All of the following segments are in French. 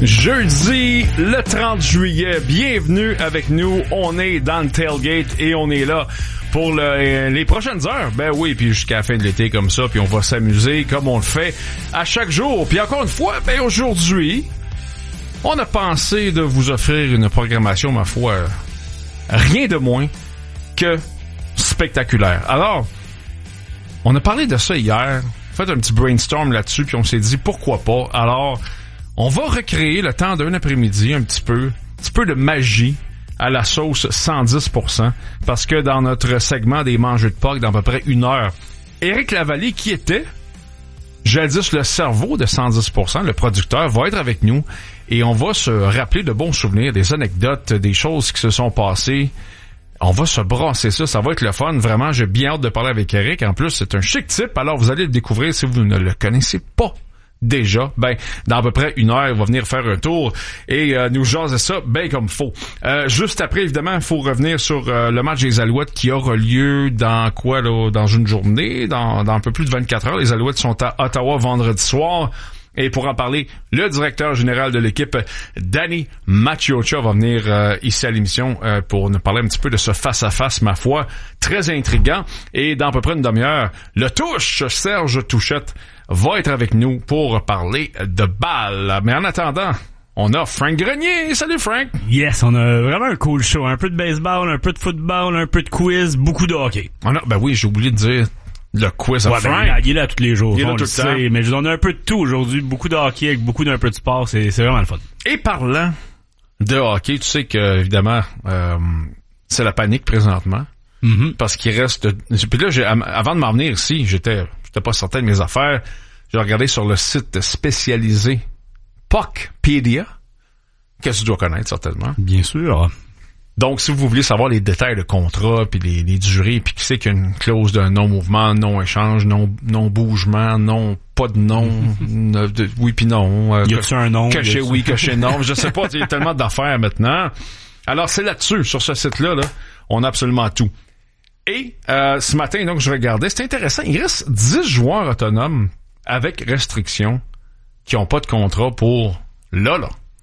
Jeudi, le 30 juillet, bienvenue avec nous. On est dans le tailgate et on est là pour les prochaines heures. Ben oui, puis jusqu'à la fin de l'été comme ça, puis on va s'amuser comme on le fait à chaque jour. Puis encore une fois, ben aujourd'hui, on a pensé de vous offrir une programmation, ma foi, rien de moins que spectaculaire. Alors, on a parlé de ça hier, fait un petit brainstorm là-dessus, puis on s'est dit pourquoi pas. Alors, on va recréer le temps d'un après-midi un petit peu de magie à la sauce 110%, parce que dans notre segment des mangeux de Pâques, dans à peu près une heure, Éric Lavallée, qui était jadis le cerveau de 110%, le producteur, va être avec nous et on va se rappeler de bons souvenirs, des anecdotes, des choses qui se sont passées. On va se brasser ça va être le fun. Vraiment, j'ai bien hâte de parler avec Éric. En plus, c'est un chic type, alors vous allez le découvrir si vous ne le connaissez pas déjà. Ben, dans à peu près une heure, il va venir faire un tour et nous jaser ça ben comme faut. Juste après, évidemment, il faut revenir sur le match des Alouettes qui aura lieu dans quoi, là, dans une journée, dans un peu plus de 24 heures. Les Alouettes sont à Ottawa vendredi soir. Et pour en parler, le directeur général de l'équipe, Danny Maciocia, va venir ici à l'émission pour nous parler un petit peu de ce face-à-face, ma foi, très intriguant. Et dans à peu près une demi-heure, le touche, Serge Touchette, va être avec nous pour parler de balle. Mais en attendant, on a Frank Grenier. Salut Frank! Yes, on a vraiment un cool show. Un peu de baseball, un peu de football, un peu de quiz, beaucoup de hockey. Ben oui, j'ai oublié de dire le quiz à Frank. Il est là tous les jours. Il est là tout le temps. Mais on a un peu de tout aujourd'hui. Beaucoup de hockey avec beaucoup d'un peu de sport. C'est vraiment le fun. Et parlant de hockey, tu sais que, évidemment, c'est la panique présentement. Mm-hmm. Parce qu'il reste... Puis là, avant de m'en venir ici, j'étais pas certain de mes affaires. J'ai regardé sur le site spécialisé Puckpedia, que tu dois connaître certainement. Bien sûr. Donc, si vous voulez savoir les détails de contrat, puis les durées, puis qui c'est qu'il y a une clause de non-mouvement, non-échange, non-bougement, pas de nom, oui puis non. Y a-tu un nom? Caché oui, caché non. Je sais pas, il y a tellement d'affaires maintenant. Alors, c'est là-dessus, sur ce site-là, là, on a absolument tout. Et ce matin, donc, je regardais, c'est intéressant, il reste 10 joueurs autonomes avec restriction qui ont pas de contrat pour là.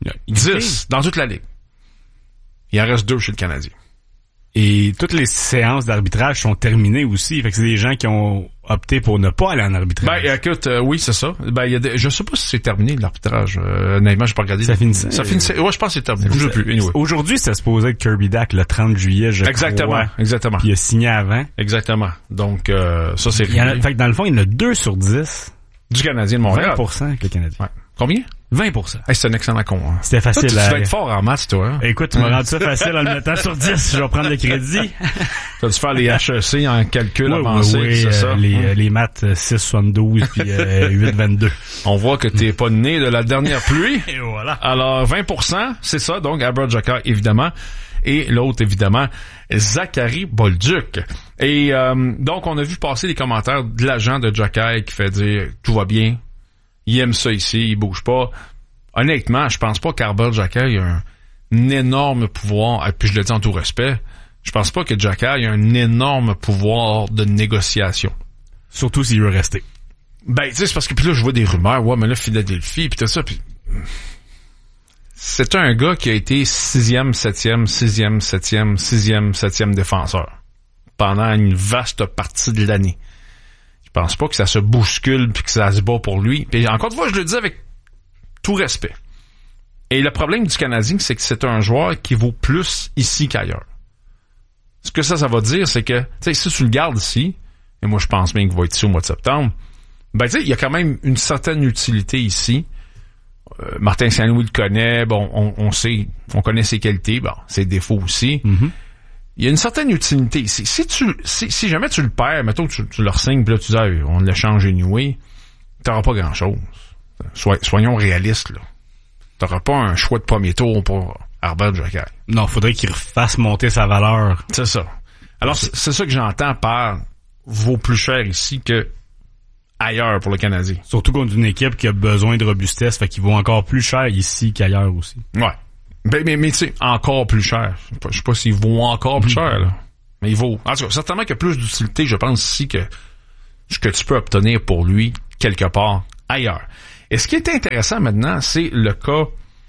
10 dans toute la ligue. Il en reste 2 chez le Canadien. Et toutes les séances d'arbitrage sont terminées aussi. Fait que c'est des gens qui ont opté pour ne pas aller en arbitrage. Ben, écoute, oui, c'est ça. Ben, je sais pas si c'est terminé, l'arbitrage. Honnêtement, j'ai pas regardé. Ça finissait. Ouais, je pense que c'est terminé. Je sais plus. Anyway. Aujourd'hui, ça se posait être Kirby Dack le 30 juillet, je crois. Exactement. Puis il a signé avant. Exactement. Donc, ça, c'est fait que dans le fond, il y en a 2 sur 10. Du Canadien de Montréal. 20% avec le Canadien. Ouais. Combien? 20%. Hey, c'est un excellent con. Hein. C'était facile. Toi, tu vas être fort en maths, toi. Hein? Écoute, tu m'as rendu ça facile en le mettant sur 10. Je vais prendre le crédit. Tu vas faire les HEC en calcul avancé, oui, c'est ça? Les maths 6,72 puis 8,22. On voit que t'es pas né de la dernière pluie. Et voilà. Alors, 20%, c'est ça. Donc, Albert Jacquard, évidemment. Et l'autre, évidemment, Zachary Bolduc. Et donc, on a vu passer les commentaires de l'agent de Jacquard qui fait dire « Tout va bien ». Il aime ça ici, il bouge pas. Honnêtement, je pense pas qu'Arbel Jacquard ait un énorme pouvoir, et puis je le dis en tout respect, je pense pas que Jacquard ait un énorme pouvoir de négociation. Surtout s'il veut rester. Ben, tu sais, c'est parce que puis là, je vois des rumeurs, ouais, mais là, Philadelphie, puis tout ça, puis... C'est un gars qui a été 6e, 7e, 6e, 7e, 6e, 7e défenseur pendant une vaste partie de l'année. Je pense pas que ça se bouscule puis que ça se bat pour lui. Puis encore une fois, je le dis avec tout respect. Et le problème du Canadien, c'est que c'est un joueur qui vaut plus ici qu'ailleurs. Ce que ça va dire, c'est que, tu sais, si tu le gardes ici, et moi je pense bien qu'il va être ici au mois de septembre, ben tu sais, il y a quand même une certaine utilité ici. Martin Saint-Louis le connaît, bon, on sait, on connaît ses qualités, bon, ses défauts aussi. Mm-hmm. Il y a une certaine utilité ici. Si jamais tu le perds, mettons que tu le re-signes, puis là tu dis hey, on l'échange anyway, t'auras pas grand-chose. Soyons réalistes, là. T'auras pas un choix de premier tour pour Albert Jacquard. Non, faudrait qu'il fasse monter sa valeur. C'est ça. Alors, c'est ça que j'entends par vaut plus cher ici que ailleurs pour le Canadien. Surtout contre une équipe qui a besoin de robustesse, fait qu'il vaut encore plus cher ici qu'ailleurs aussi. Ouais. Mais tu sais, encore plus cher. Je sais pas s'il vaut encore plus cher, là. Mais il vaut. En tout cas, certainement qu'il y a plus d'utilité, je pense, ici que ce que tu peux obtenir pour lui quelque part ailleurs. Et ce qui est intéressant maintenant, c'est le cas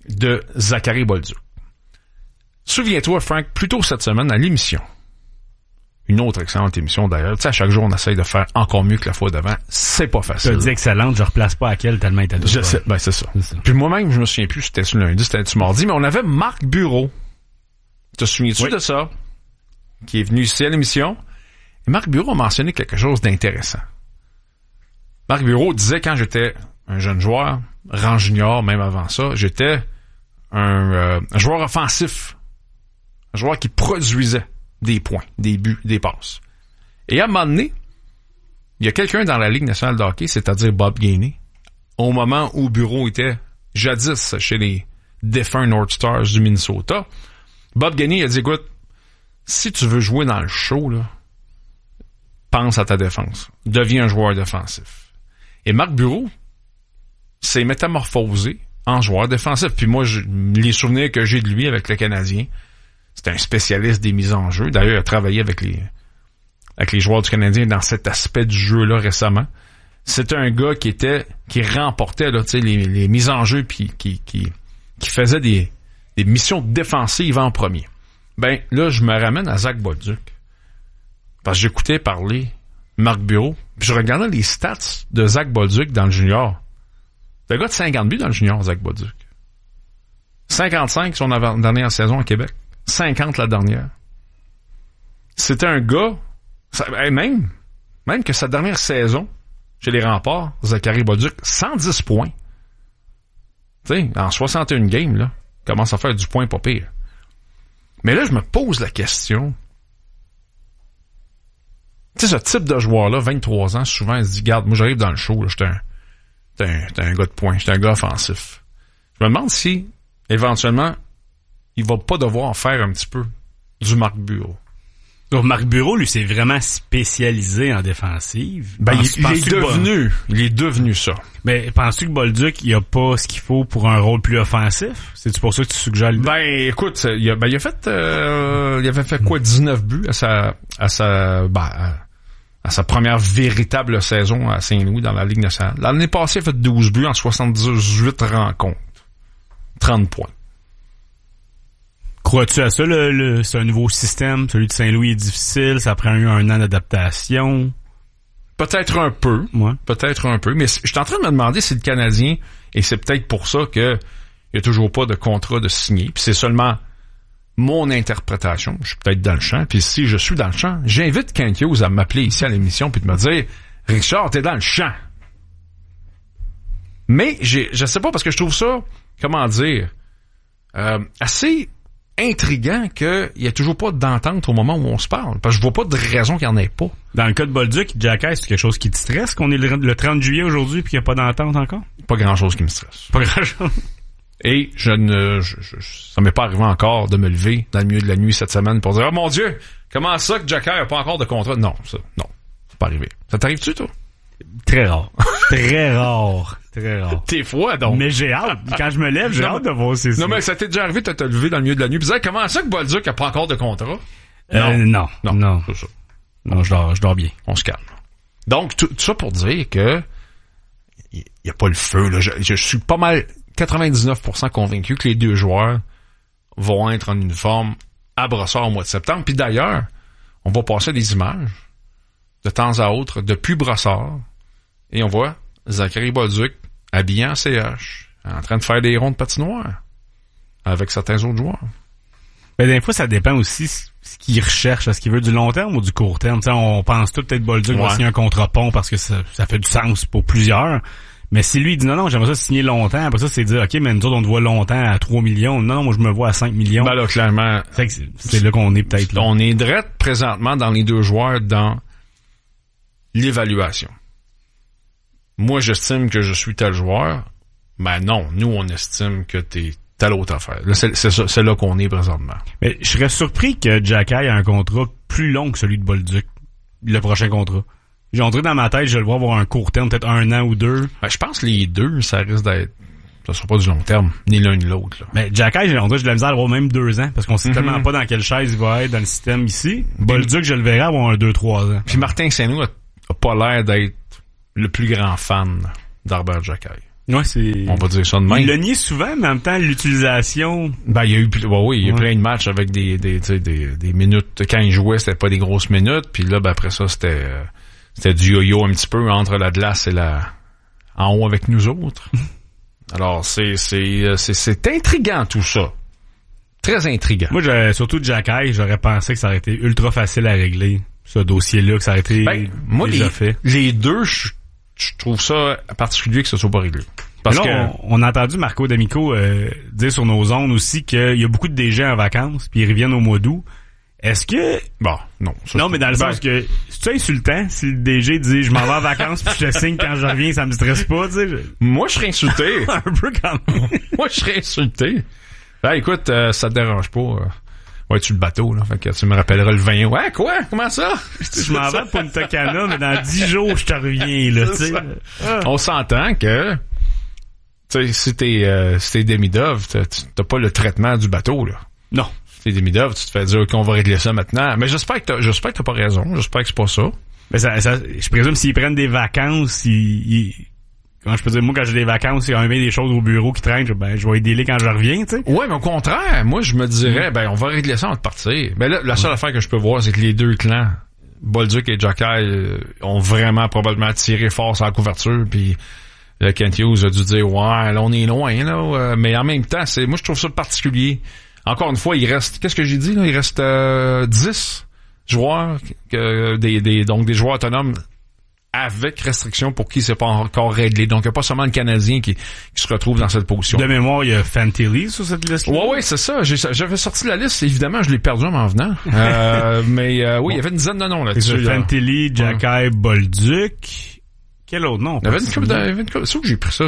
de Zachary Bolduc. Souviens-toi, Frank, plus tôt cette semaine, à l'émission, une autre excellente émission d'ailleurs, tu sais, à chaque jour, on essaye de faire encore mieux que la fois d'avant. C'est pas facile. Tu as dit excellente, je replace pas à quelle tellement il était Je sais, ben c'est ça. Puis moi-même, je me souviens plus si c'était ce lundi, c'était mardi, mais on avait Marc Bureau. Te souviens-tu de ça? Qui est venu ici à l'émission. Et Marc Bureau a mentionné quelque chose d'intéressant. Marc Bureau disait quand j'étais un jeune joueur, rang junior, même avant ça, j'étais un joueur offensif. Un joueur qui produisait des points, des buts, des passes. Et à un moment donné, il y a quelqu'un dans la Ligue nationale de hockey, c'est-à-dire Bob Gainey, au moment où Bureau était jadis chez les défunts North Stars du Minnesota, Bob Gainey a dit, écoute, si tu veux jouer dans le show, là, pense à ta défense. Deviens un joueur défensif. Et Marc Bureau s'est métamorphosé en joueur défensif. Puis moi, les souvenirs que j'ai de lui avec le Canadien, c'était un spécialiste des mises en jeu. D'ailleurs, il a travaillé avec les joueurs du Canadien dans cet aspect du jeu-là récemment. C'était un gars qui remportait là, les mises en jeu puis qui faisait des missions défensives en premier. Ben, là, je me ramène à Zach Bolduc. Parce que j'écoutais parler Marc Bureau, puis je regardais les stats de Zach Bolduc dans le junior. C'est un gars de 50 buts dans le junior, Zach Bolduc. 55 son dernière saison à Québec. 50 la dernière. C'était un gars, même que sa dernière saison, chez les Remparts, Zachary Bolduc, 110 points. Tu sais, en 61 games, là, commence à faire du point pas pire. Mais là, je me pose la question. Tu sais, ce type de joueur-là, 23 ans, souvent, il se dit, garde, moi, j'arrive dans le show, là, j'étais un gars de poing, j'étais un gars offensif. Je me demande si, éventuellement, il va pas devoir faire un petit peu du Marc Bureau. Donc, Marc Bureau, lui, c'est vraiment spécialisé en défensive. Ben, il est devenu ça. Mais penses-tu que Bolduc, il a pas ce qu'il faut pour un rôle plus offensif? C'est-tu pour ça que tu suggères lui? Ben, écoute, il avait fait quoi, 19 buts à sa première véritable saison à Saint-Louis dans la Ligue nationale. L'année passée, il a fait 12 buts en 78 rencontres. 30 points. Crois-tu à ça, c'est un nouveau système? Celui de Saint-Louis est difficile, ça prend eu un an d'adaptation. Peut-être un peu. Ouais. Peut-être un peu. Mais je suis en train de me demander si le Canadien, et c'est peut-être pour ça que il y a toujours pas de contrat de signer, puis c'est seulement mon interprétation. Je suis peut-être dans le champ, puis si je suis dans le champ, j'invite Kent Hughes à m'appeler ici à l'émission puis de me dire « Richard, t'es dans le champ! » Mais je sais pas, parce que je trouve ça, comment dire, assez intriguant qu'il y a toujours pas d'entente au moment où on se parle. Parce que je vois pas de raison qu'il n'y en ait pas. Dans le cas de Bolduc, Jacky, c'est quelque chose qui te stresse qu'on est le 30 juillet aujourd'hui puis qu'il n'y a pas d'entente encore? Pas grand-chose qui me stresse. Pas grand-chose. Et ça m'est pas arrivé encore de me lever dans le milieu de la nuit cette semaine pour dire « Oh mon Dieu, comment ça que Jacky a pas encore de contrat? » Non, c'est pas arrivé. Ça t'arrive-tu, toi? Très rare. Très rare. Très rare. T'es froid, donc. Mais j'ai hâte. Quand je me lève, j'ai hâte de voir ces Non, mais ça t'est déjà arrivé de te lever dans le milieu de la nuit et dire comment ça que Bolduc a pas encore de contrat? Non. C'est ça. Non, je dors bien. On se calme. Donc, tout ça pour dire que il y a pas le feu, là. Je suis pas mal 99% convaincu que les deux joueurs vont être en uniforme à Brossard au mois de septembre. Puis d'ailleurs, on va passer des images de temps à autre depuis Brossard et on voit Zachary Bolduc habillé en CH, en train de faire des ronds de patinoire avec certains autres joueurs. Ben, des fois, ça dépend aussi ce qu'il recherche. Est-ce qu'il veut du long terme ou du court terme? T'sais, on pense tout peut-être Bolduc va signer un contrat pont parce que ça fait du sens pour plusieurs. Mais si lui il dit non, j'aimerais ça signer longtemps, après ça, c'est dire, OK, mais nous autres, on te voit longtemps à 3 millions. Non, moi, je me vois à 5 millions. Ben là, clairement. C'est là qu'on est peut-être là. On est direct présentement dans les deux joueurs dans l'évaluation. Moi, j'estime que je suis tel joueur. Ben non, nous, on estime que t'es telle autre affaire. Là, c'est là qu'on est présentement. Mais je serais surpris que Jacky ait un contrat plus long que celui de Bolduc, le prochain contrat. J'ai entré dans ma tête, je vais le voir avoir un court terme, peut-être 1 an ou 2. Ben, je pense que les deux, ça risque d'être... Ça sera pas du long terme, ni l'un ni l'autre. Là. Mais Jacky, j'ai de la misère à avoir même 2 ans, parce qu'on sait tellement pas dans quelle chaise il va être dans le système ici. Bolduc, je le verrai avoir un 2-3 ans. Puis Martin Saint-Louis a pas l'air d'être le plus grand fan d'Arbert Jacky. Ouais, c'est... On va dire ça de même. Il l'a nié souvent, mais en même temps, l'utilisation... Ben, il y a eu, il y a eu plein de matchs avec des minutes. Quand il jouait, c'était pas des grosses minutes. Puis là, ben, après ça, c'était du yo-yo un petit peu entre la glace et en haut avec nous autres. Alors, c'est intriguant, tout ça. Très intriguant. Moi, surtout Jacky, j'aurais pensé que ça aurait été ultra facile à régler, ce dossier-là, que ça aurait été moi, déjà fait. Les deux, je trouve ça particulier que ce soit pas réglé. Parce que on a entendu Marco D'Amico dire sur nos ondes aussi qu'il y a beaucoup de DG en vacances, puis ils reviennent au mois d'août. Est-ce que... Bon, non. Non, mais dans le sens que... C'est-tu insultant si le DG dit « Je m'en vais en vacances puis je te signe quand je reviens, ça me stresse pas, tu sais? » Moi, je serais insulté. Un peu quand même. Moi, je serais insulté. Ben, écoute, ça te dérange pas. Ouais, tu le bateau, là. Fait que tu me rappelleras le 20. Ouais, quoi? Comment ça? Je m'en vais à Punta Cana, mais dans 10 jours, je te reviens, là, tu sais. On s'entend que... Tu sais, si t'es Demidov, t'as pas le traitement du bateau, là. Non. Si t'es Demidov, tu te fais dire qu'on va régler ça maintenant. Mais j'espère que t'as pas raison. J'espère que c'est pas ça. Mais je présume s'ils prennent des vacances, comment je peux dire, moi, quand j'ai des vacances, il y a des choses au bureau qui traînent, ben, je vais aider quand je reviens, tu sais. Ouais, mais au contraire, moi, je me dirais, ben, on va régler ça avant de partir. Ben là, la seule affaire que je peux voir, c'est que les deux clans, Bolduc et Jacky, ont vraiment probablement tiré fort sur la couverture, puis Kent Hughes a dû dire, ouais, là, on est loin, là, mais en même temps, moi, je trouve ça particulier. Encore une fois, il reste, qu'est-ce que j'ai dit, là? Il reste 10 joueurs, donc des joueurs autonomes avec restriction pour qui c'est pas encore réglé. Donc, il n'y a pas seulement le Canadien qui se retrouve dans cette position. De mémoire, il y a Fantilli sur cette liste-là. Ouais, c'est ça. J'avais sorti la liste. Évidemment, je l'ai perdu en m'en venant. Mais oui, il y avait une dizaine de noms là-dessus. Fantilli, Jacky, Bolduc. Quel autre nom? Il y avait une couple. C'est où que j'ai pris ça?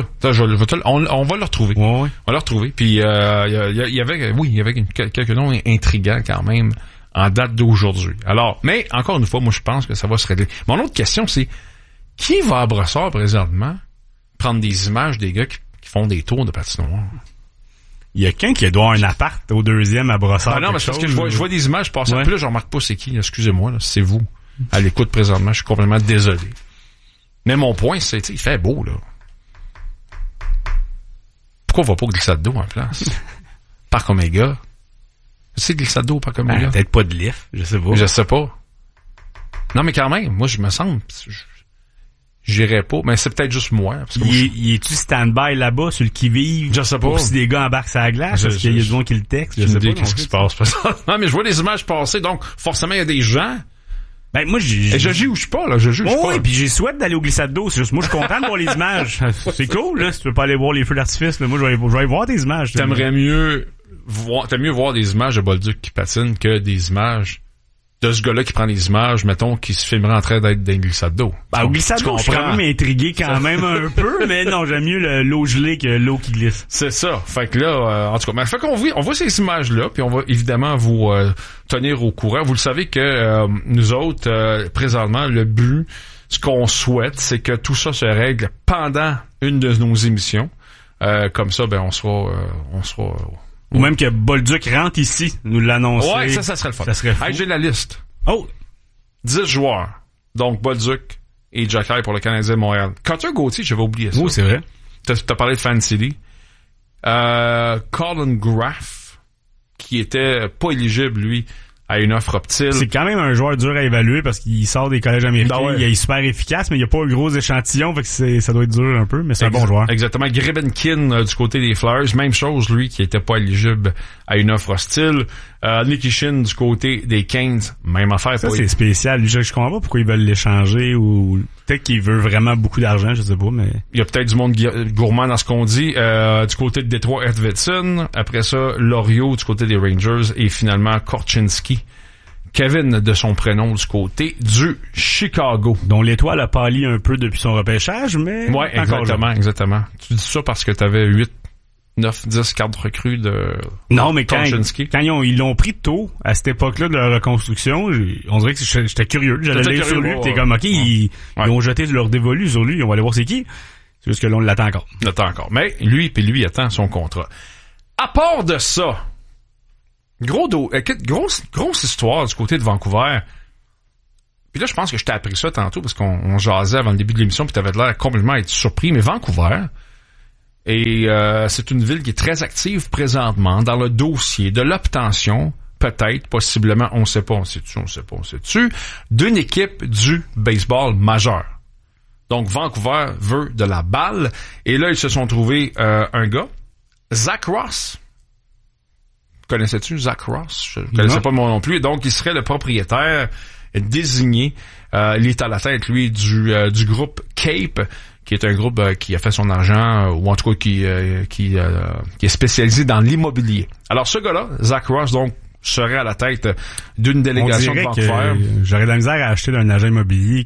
On va le retrouver. Ouais. On va le retrouver. Puis, il y avait quelques noms intrigants quand même en date d'aujourd'hui. Alors, mais encore une fois, moi, je pense que ça va se régler. Mon autre question, c'est qui va à Brossard présentement prendre des images des gars qui font des tours de patinoire? Il y a quelqu'un qui doit avoir un appart au deuxième à Brossard. Ah non, mais c'est parce que je vois des images passer. Ouais. Puis là, je remarque pas c'est qui. Excusez-moi, là, c'est vous. À l'écoute présentement, je suis complètement désolé. Mais mon point, c'est, il fait beau, là. Pourquoi on va pas au glissade d'eau en place? Parc Omega. C'est glissade d'eau au Parc Omega? Peut-être pas de lift, je sais pas. Je sais pas. Non, mais quand même, moi, je me semble... J'irais pas, mais c'est peut-être juste moi. Parce que il est-tu stand-by là-bas, sur le qui-vive? Je sais pas. Pour si des gars embarquent sur la glace, parce qu'il y a du monde qui le texte. Je sais pas. Qu'est-ce qui se passe? Non, mais je vois des images passer, donc forcément, il y a des gens. Ben, moi, je juge pas, là. Je juge pas. Oui, puis j'ai souhaité d'aller au glissade d'eau. C'est juste, moi, je suis content de voir les images. C'est cool, là. Si tu veux pas aller voir les feux d'artifice, là, moi, je vais aller voir des images. T'aimes mieux voir des images de Bolduc qui patine que des images de ce gars-là qui prend des images, mettons, qui se filmerait en train d'être dans une glissade d'eau. Ben, au glissade d'eau, je suis quand même intrigué quand même un peu, mais non, j'aime mieux l'eau gelée que l'eau qui glisse. C'est ça. Fait que là, en tout cas, fait qu'on voit ces images-là, puis on va évidemment vous tenir au courant. Vous le savez que nous autres, présentement, le but, ce qu'on souhaite, c'est que tout ça se règle pendant une de nos émissions. Comme ça, ben, on sera ou même que Bolduc rentre ici, nous l'annoncer. Ouais, ça serait le fun. Ça serait fou. Hey, j'ai la liste. Oh! 10 joueurs. Donc, Bolduc et Jacky pour le Canadien de Montréal. Cutter Gauthier, j'avais oublié ça. Oui, c'est vrai. T'as parlé de Fantilli. Colin Graff, qui était pas éligible, lui, à une offre Optile. C'est quand même un joueur dur à évaluer parce qu'il sort des collèges américains. Ben ouais. Il est super efficace, mais il n'y a pas un gros échantillon, fait que ça doit être dur un peu, mais c'est un bon joueur. Exactement. Grebenkin du côté des Flyers, même chose, lui, qui était pas éligible à une offre hostile. Nikishin du côté des Canes, même affaire. Ça, c'est spécial. Je comprends pas pourquoi ils veulent l'échanger ou peut-être qu'il veut vraiment beaucoup d'argent, je sais pas, mais... Il y a peut-être du monde gourmand dans ce qu'on dit. Du côté de Détroit, Edvidson. Après ça, Loriot du côté des Rangers et finalement Korchinski. Kevin de son prénom du côté du Chicago. Dont l'étoile a pâli un peu depuis son repêchage, mais... Ouais, exactement. Tu dis ça parce que t'avais 8, 9, 10 cartes recrues de... Non, mais quand ils l'ont pris tôt, à cette époque-là de la reconstruction, on dirait que j'étais curieux. J'allais lire sur lui, pis t'es comme, OK, ils ont jeté leur dévolu sur lui, on va aller voir c'est qui. C'est juste que là, on l'attend encore. On l'attend encore. Mais lui attend son contrat. À part de ça... Grosse histoire du côté de Vancouver. Puis là, je pense que je t'ai appris ça tantôt parce qu'on jasait avant le début de l'émission puis t'avais l'air complètement être surpris. Mais Vancouver Et c'est une ville qui est très active présentement dans le dossier de l'obtention, peut-être, possiblement, on sait pas, d'une équipe du baseball majeur. Donc, Vancouver veut de la balle. Et là, ils se sont trouvés un gars, Zach Ross. Connaissais-tu Zach Ross? Je ne connaissais pas moi non plus. Donc, il serait le propriétaire désigné. Il est à la tête, lui, du groupe Cape, qui est un groupe qui a fait son argent, ou en tout cas qui est spécialisé dans l'immobilier. Alors, ce gars-là, Zach Ross, donc, serait à la tête d'une délégation de Vancouver. J'aurais de la misère à acheter d'un agent immobilier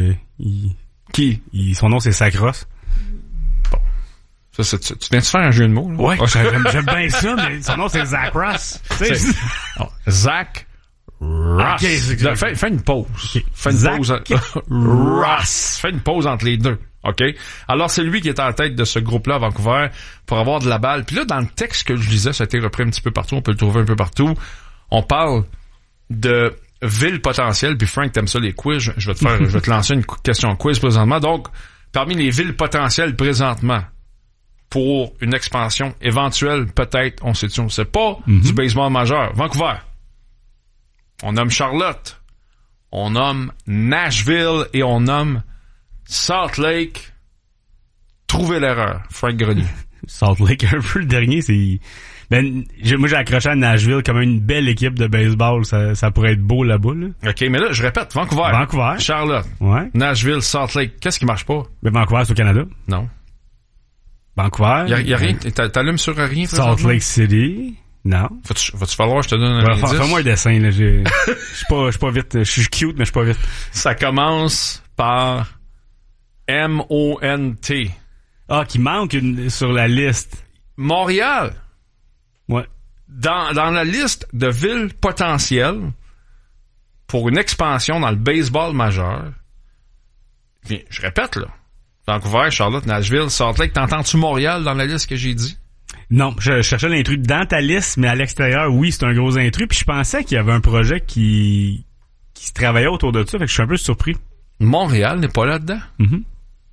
son nom, c'est Zach Ross. Bon. Ça, tu viens de faire un jeu de mots, là? Ouais. J'aime bien ça, mais son nom, c'est Zach Ross. Zach Ross. Okay, fais une pause. Okay. Fais une pause. Ross. Fais une pause entre les deux. OK? Alors, c'est lui qui est à la tête de ce groupe-là à Vancouver pour avoir de la balle. Puis là, dans le texte que je lisais, ça a été repris un petit peu partout. On peut le trouver un peu partout. On parle de ville potentielle. Puis Frank, t'aimes ça, les quiz. Je vais te lancer une question quiz présentement. Donc, parmi les villes potentielles présentement pour une expansion éventuelle, peut-être, on sait pas, du baseball majeur. Vancouver. On nomme Charlotte. On nomme Nashville et on nomme Salt Lake. Trouvez l'erreur. Frank Grenier. Salt Lake, un peu le dernier, c'est... moi, j'ai accroché à Nashville comme une belle équipe de baseball. Ça pourrait être beau là-bas, là. OK, mais là, je répète, Vancouver. Charlotte. Ouais. Nashville, Salt Lake. Qu'est-ce qui marche pas? Mais Vancouver, c'est au Canada. Non. Vancouver. Y a rien. T'allumes sur rien, Salt Lake City. Non. Va-tu falloir que je te donne un indice? Fais-moi un dessin, là. Je suis pas vite. Je suis cute, mais je suis pas vite. Ça commence par M-O-N-T. Ah, qui manque sur la liste. Montréal. Ouais. Dans la liste de villes potentielles pour une expansion dans le baseball majeur, je répète, là. Vancouver, Charlotte, Nashville, Salt Lake. T'entends-tu Montréal dans la liste que j'ai dit? Non, je cherchais l'intrus dans ta liste, mais à l'extérieur, oui, c'est un gros intrus. Puis je pensais qu'il y avait un projet qui se travaillait autour de ça, fait que je suis un peu surpris. Montréal n'est pas là-dedans? Mm-hmm.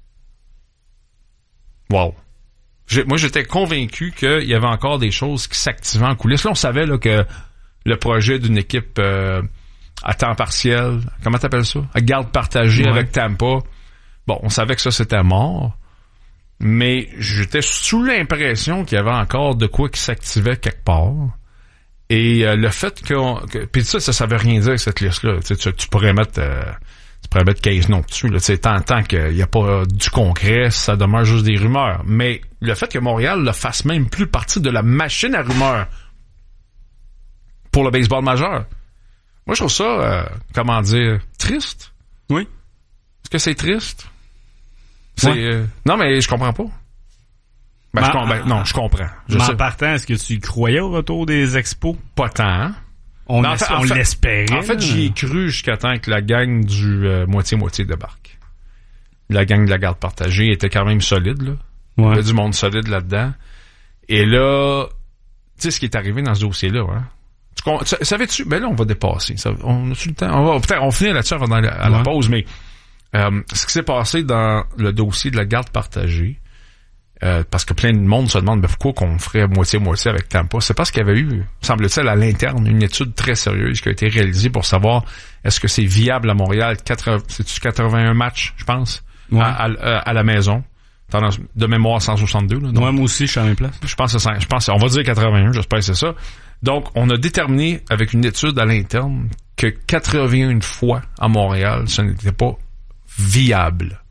Wow. Moi, j'étais convaincu qu'il y avait encore des choses qui s'activaient en coulisses. Là, on savait là, que le projet d'une équipe à temps partiel, comment t'appelles ça? À garde partagée avec Tampa. Bon, on savait que ça, c'était mort. Mais j'étais sous l'impression qu'il y avait encore de quoi qui s'activait quelque part. Et le fait puis ça veut rien dire, cette liste-là. Tu pourrais mettre... tu pourrais mettre 15 noms dessus. Là, tant qu'il n'y a pas du concret, ça demeure juste des rumeurs. Mais le fait que Montréal ne fasse même plus partie de la machine à rumeurs pour le baseball majeur, moi, je trouve ça, triste. Oui. Est-ce que c'est triste? Non, mais je comprends pas. Non, je comprends. En partant, est-ce que tu croyais au retour des expos? Pas tant. On l'espérait. En fait, j'y ai cru jusqu'à temps que la gang du moitié-moitié débarque. La gang de la garde partagée était quand même solide, là. Ouais. Il y avait du monde solide là-dedans. Et là, tu sais ce qui est arrivé dans ce dossier-là, hein? Savais-tu? Ben là, on va dépasser. On a-tu le temps? On finit là-dessus avant à la pause, mais ce qui s'est passé dans le dossier de la garde partagée, parce que plein de monde se demande pourquoi qu'on ferait moitié-moitié avec Tampa. C'est parce qu'il y avait eu, semble-t-il, à l'interne, une étude très sérieuse qui a été réalisée pour savoir est-ce que c'est viable à Montréal, c'est-tu 81 matchs, je pense, à la maison. De mémoire 162. Là, moi aussi, je suis à la même place. Je pense, on va dire 81, j'espère que c'est ça. Donc, on a déterminé avec une étude à l'interne que 81 fois à Montréal, ce n'était pas viable.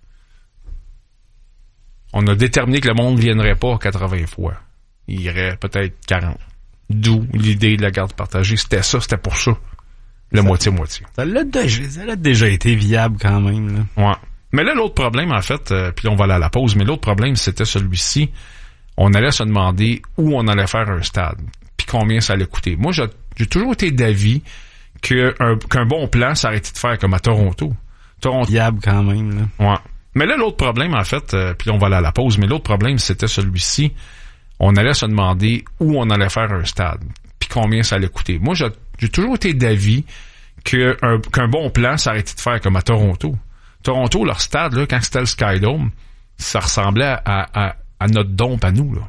On a déterminé que le monde ne viendrait pas 80 fois. Il irait peut-être 40. D'où l'idée de la garde partagée. C'était pour ça. Le moitié-moitié. Ça l'a déjà été viable quand même. Là. Ouais. Mais là, l'autre problème, en fait, puis on va aller à la pause, mais l'autre problème, c'était celui-ci. On allait se demander où on allait faire un stade, puis combien ça allait coûter. Moi, j'ai toujours été d'avis qu'un bon plan, ça aurait été de faire comme à Toronto. Viable quand même. Là. Ouais. Mais là, l'autre problème, en fait, puis on va aller à la pause, mais l'autre problème, c'était celui-ci. On allait se demander où on allait faire un stade, puis combien ça allait coûter. Moi, j'ai toujours été d'avis qu'un bon plan, ça aurait été de faire comme à Toronto. Toronto, leur stade, là, quand c'était le Skydome, ça ressemblait à à notre dompe à nous, là.